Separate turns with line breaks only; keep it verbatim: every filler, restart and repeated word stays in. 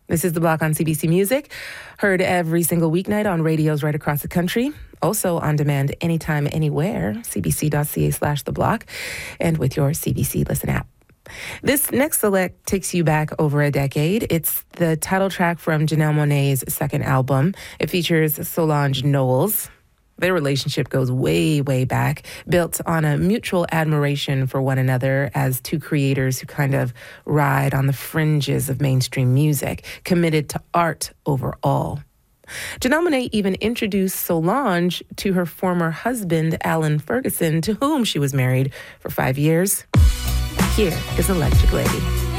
This is The Block on C B C Music, heard every single weeknight on radios right across the country. Also on demand anytime, anywhere, cbc.ca slash The Block, and with your C B C Listen app. This next select takes you back over a decade. It's the title track from Janelle Monáe's second album. It features Solange Knowles. Their relationship goes way, way back, built on a mutual admiration for one another as two creators who kind of ride on the fringes of mainstream music, committed to art overall. Janelle Monáe even introduced Solange to her former husband, Alan Ferguson, to whom she was married for five years. Here is Electric Lady.